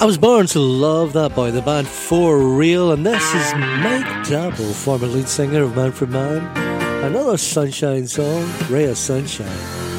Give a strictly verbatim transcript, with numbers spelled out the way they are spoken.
I was born to love that by the band For Real, and this is Mike Dabble, former lead singer of Man for Man. Another Sunshine song, Ray of Sunshine.